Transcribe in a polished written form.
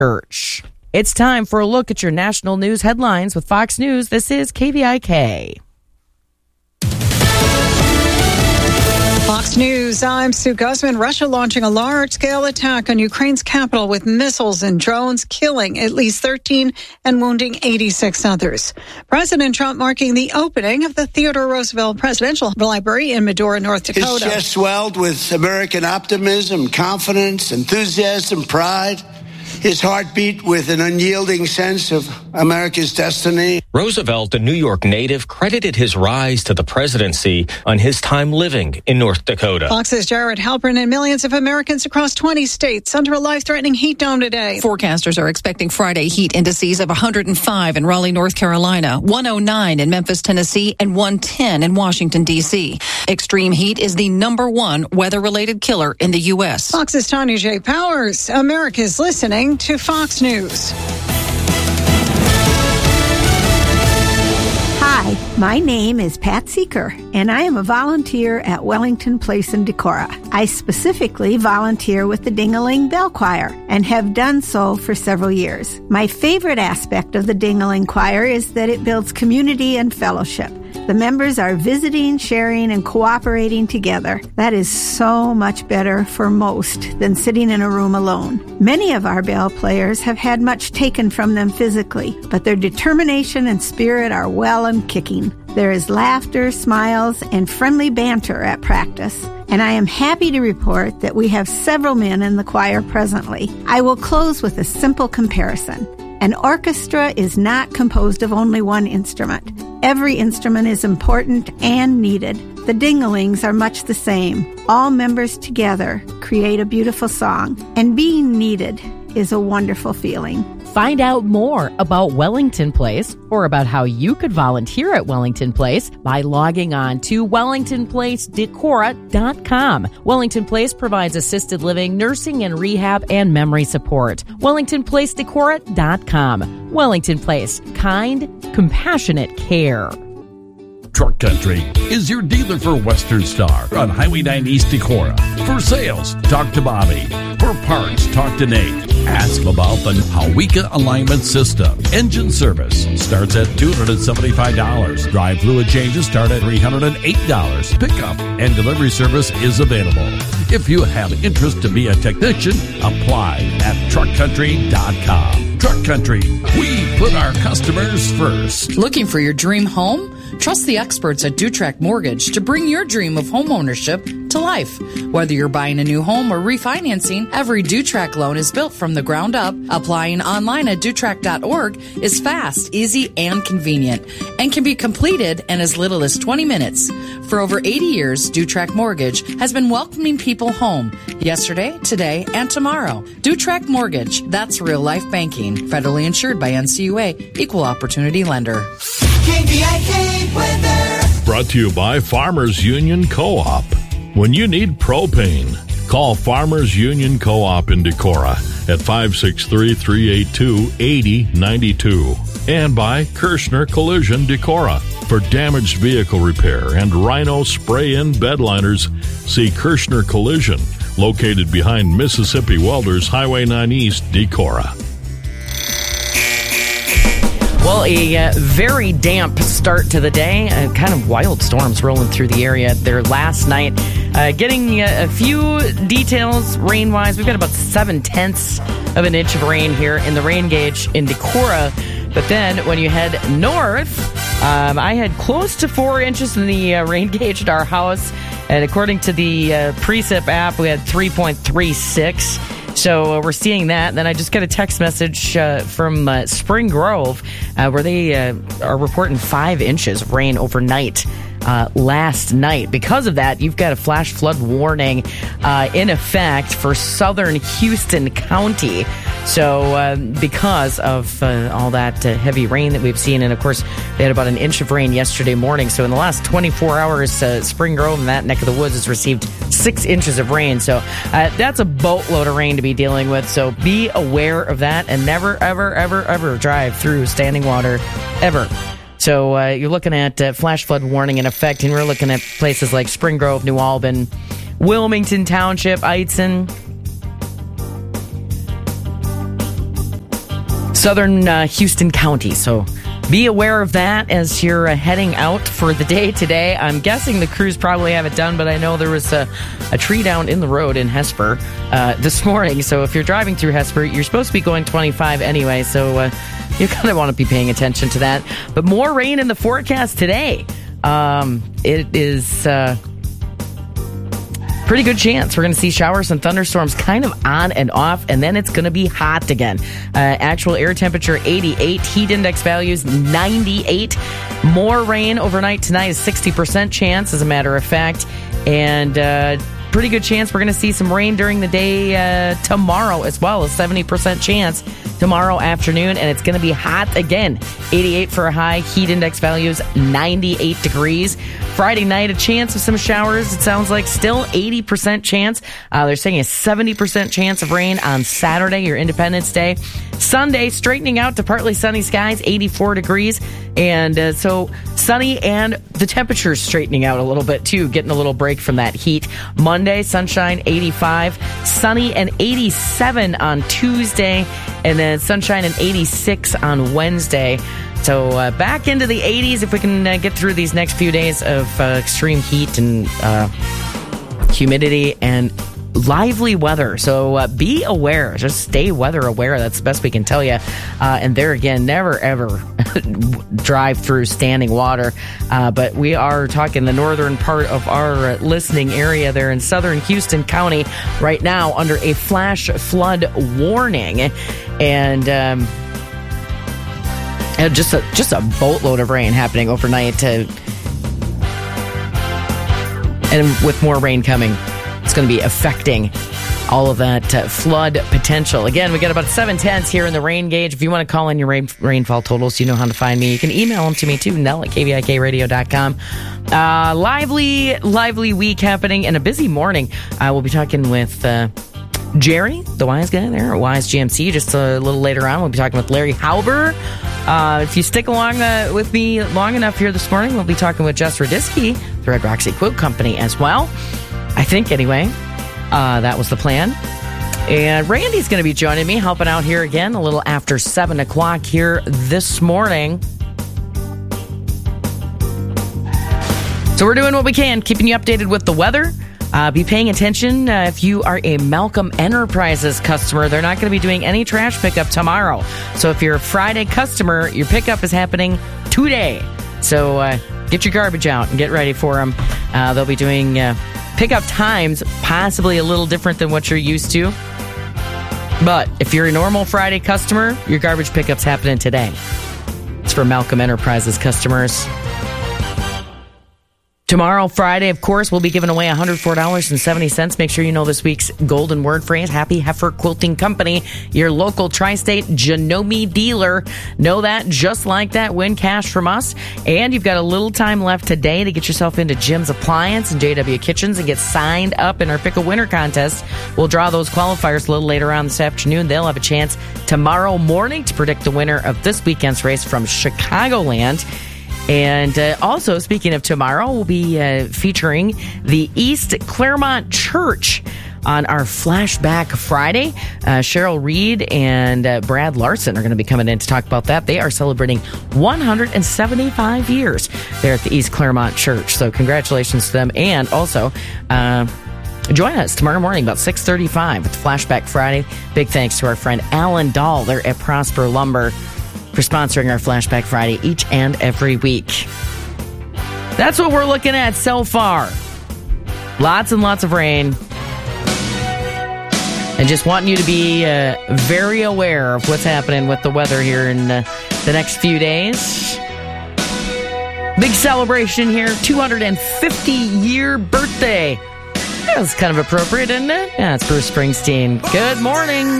Church. It's time for a look at your national news headlines with Fox News. This is KVIK. Fox News, I'm Sue Guzman. Russia launching a large-scale attack on Ukraine's capital with missiles and drones, killing at least 13 and wounding 86 others. President Trump marking the opening of the Theodore Roosevelt Presidential Library in Medora, North Dakota. His chest swelled with American optimism, confidence, enthusiasm, pride. His heart beat with an unyielding sense of America's destiny. Roosevelt, a New York native, credited his rise to the presidency on his time living in North Dakota. Fox's Jared Halpern and millions of Americans across 20 states under a life-threatening heat dome today. Forecasters are expecting Friday heat indices of 105 in Raleigh, North Carolina, 109 in Memphis, Tennessee, and 110 in Washington, D.C. Extreme heat is the #1 weather-related killer in the U.S. Fox's Tanya J. Powers. America's listening to Fox News. Hi, my name is Pat Seeker, and I am a volunteer at Wellington Place in Decorah. I specifically volunteer with the Ding-a-Ling Bell Choir and have done so for several years. My favorite aspect of the Ding-a-Ling Choir is that it builds community and fellowship. The members are visiting, sharing, and cooperating together. That is so much better for most than sitting in a room alone. Many of our bell players have had much taken from them physically, but their determination and spirit are well and kicking. There is laughter, smiles, and friendly banter at practice. And I am happy to report that we have several men in the choir presently. I will close with a simple comparison. An orchestra is not composed of only one instrument. Every instrument is important and needed. The Ding-a-Lings are much the same. All members together create a beautiful song, and being needed is a wonderful feeling. Find out more about Wellington Place or about how you could volunteer at Wellington Place by logging on to WellingtonPlaceDecorah.com. Wellington Place provides assisted living, nursing and rehab, and memory support. WellingtonPlaceDecorah.com. Wellington Place. Kind, compassionate care. Truck Country is your dealer for Western Star on Highway 9 East Decorah. For sales, talk to Bobby. For parts, talk to Nate. Ask about the Hawika alignment system. Engine service starts at $275. Drive fluid changes start at $308. Pickup and delivery service is available. If you have interest to be a technician, apply at truckcountry.com. Truck Country, we put our customers first. Looking for your dream home? Trust the experts at Dutrack Mortgage to bring your dream of home ownership to life. Whether you're buying a new home or refinancing, every Dutrack loan is built from the ground up. Applying online at Dutrack.org is fast, easy, and convenient, and can be completed in as little as 20 minutes. For over 80 years, Dutrack Mortgage has been welcoming people home yesterday, today, and tomorrow. Dutrack Mortgage, that's real life banking. Federally insured by NCUA, Equal Opportunity Lender. KVIK weather. Brought to you by Farmers Union Co-op. When you need propane, call Farmers Union Co-op in Decorah at 563-382-8092. And by Kirshner Collision Decorah. For damaged vehicle repair and Rhino spray-in bed liners, see Kirshner Collision, located behind Mississippi Welders Highway 9 East, Decorah. Well, a very damp start to the day. Kind of wild storms rolling through the area there last night. Getting a few details rain-wise. We've got about 7/10 of an inch of rain here in the rain gauge in Decorah. But then when you head north, I had close to 4 inches in the rain gauge at our house. And according to the Precip app, we had 3.36. So we're seeing that. And then I just got a text message from Spring Grove where they are reporting 5 inches of rain overnight last night. Because of that, you've got a flash flood warning in effect for southern Houston County. So because of all that heavy rain that we've seen, and of course they had about an inch of rain yesterday morning. So in the last 24 hours, Spring Grove and that neck of the woods has received 6 inches of rain. So that's a boatload of rain to be dealing with. So be aware of that and never, ever, ever, ever drive through standing water ever. So you're looking at flash flood warning in effect, and we're looking at places like Spring Grove, New Albin, Wilmington Township, Eitzen, southern Houston County. So be aware of that as you're heading out for the day today. I'm guessing the crews probably have it done, but I know there was a tree down in the road in Hesper this morning. So if you're driving through Hesper, you're supposed to be going 25 anyway. So you kind of want to be paying attention to that. But more rain in the forecast today. It is pretty good chance we're going to see showers and thunderstorms kind of on and off, and then it's going to be hot again. Actual air temperature 88, heat index values 98. More rain overnight tonight is 60% chance, as a matter of fact, and pretty good chance we're going to see some rain during the day tomorrow as well, a 70% chance tomorrow afternoon, and it's going to be hot again. 88 for a high, heat index values 98 degrees. Friday night, a chance of some showers. It sounds like still 80% chance. They're saying a 70% chance of rain on Saturday, your Independence Day. Sunday, straightening out to partly sunny skies, 84 degrees. And so sunny, and the temperature's straightening out a little bit too, getting a little break from that heat. Monday, sunshine, 85. Sunny and 87 on Tuesday. And then sunshine and 86 on Wednesday. So back into the 80s if we can get through these next few days of extreme heat and humidity and lively weather. So be aware. Just stay weather aware. That's the best we can tell you. And there again, never ever drive through standing water. But we are talking the northern part of our listening area there in southern Houston County right now under a flash flood warning. And just a boatload of rain happening overnight. And with more rain coming, it's going to be affecting all of that flood potential. Again, we got about 7/10 here in the rain gauge. If you want to call in your rainfall totals, you know how to find me. You can email them to me too, Nell@kvikradio.com. Lively week happening and a busy morning. We'll be talking with Jerry, the wise guy there at Wise GMC, just a little later on. We'll be talking with Larry Hauber. If you stick along with me long enough here this morning, we'll be talking with Jess Radisky, the Red Rocks Quote Company as well. I think, anyway. That was the plan. And Randy's going to be joining me, helping out here again a little after 7 o'clock here this morning. So we're doing what we can, keeping you updated with the weather. Be paying attention if you are a Malcolm Enterprises customer. They're not going to be doing any trash pickup tomorrow. So if you're a Friday customer, your pickup is happening today. So get your garbage out and get ready for them. They'll be doing pickup times possibly a little different than what you're used to. But if you're a normal Friday customer, your garbage pickup's happening today. It's for Malcolm Enterprises customers. Tomorrow, Friday, of course, we'll be giving away $104.70. Make sure you know this week's golden word phrase. Happy Heifer Quilting Company, your local tri-state Janome dealer. Know that, just like that, win cash from us. And you've got a little time left today to get yourself into Jim's Appliance and JW Kitchens and get signed up in our Pick a Winner contest. We'll draw those qualifiers a little later on this afternoon. They'll have a chance tomorrow morning to predict the winner of this weekend's race from Chicagoland. And also, speaking of tomorrow, we'll be featuring the East Claremont Church on our Flashback Friday. Cheryl Reed and Brad Larson are going to be coming in to talk about that. They are celebrating 175 years there at the East Claremont Church. So congratulations to them. And also, join us tomorrow morning about 6:35 with Flashback Friday. Big thanks to our friend Alan Dahl there at Prosper Lumber for sponsoring our Flashback Friday each and every week. That's what we're looking at so far. Lots and lots of rain. And just wanting you to be very aware of what's happening with the weather here in the next few days. Big celebration here, 250-year birthday. That was kind of appropriate, isn't it? Yeah, it's Bruce Springsteen. Good morning.